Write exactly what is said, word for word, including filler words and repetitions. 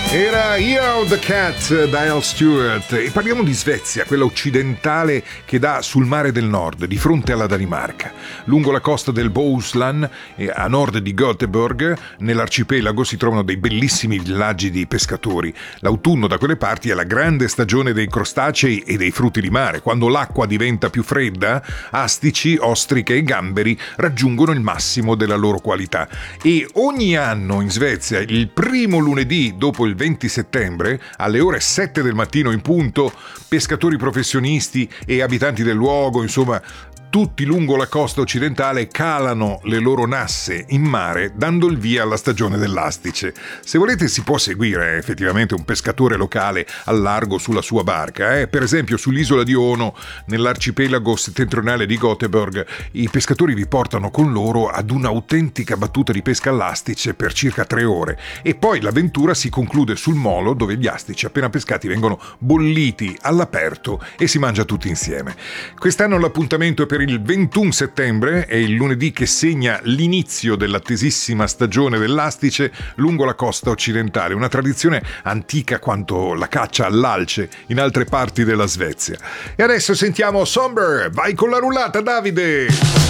Era Year of the Cat da Al Stewart e parliamo di Svezia, quella occidentale che dà sul mare del nord, di fronte alla Danimarca. Lungo la costa del Bohuslän e a nord di Göteborg, nell'arcipelago si trovano dei bellissimi villaggi di pescatori. L'autunno da quelle parti è la grande stagione dei crostacei e dei frutti di mare. Quando l'acqua diventa più fredda, astici, ostriche e gamberi raggiungono il massimo della loro qualità. E ogni anno in Svezia, il primo lunedì dopo il venti settembre, alle ore sette del mattino in punto, pescatori professionisti e abitanti del luogo, insomma tutti lungo la costa occidentale, calano le loro nasse in mare dando il via alla stagione dell'astice. Se volete si può seguire effettivamente un pescatore locale al largo sulla sua barca. Eh? Per esempio sull'isola di Ono, nell'arcipelago settentrionale di Göteborg, i pescatori vi portano con loro ad un'autentica battuta di pesca all'astice per circa tre ore e poi l'avventura si conclude sul molo dove gli astici appena pescati vengono bolliti all'aperto e si mangia tutti insieme. Quest'anno l'appuntamento è per il ventuno settembre, è il lunedì che segna l'inizio dell'attesissima stagione dell'astice lungo la costa occidentale, una tradizione antica quanto la caccia all'alce in altre parti della Svezia. E adesso sentiamo Somber, vai con la rullata Davide!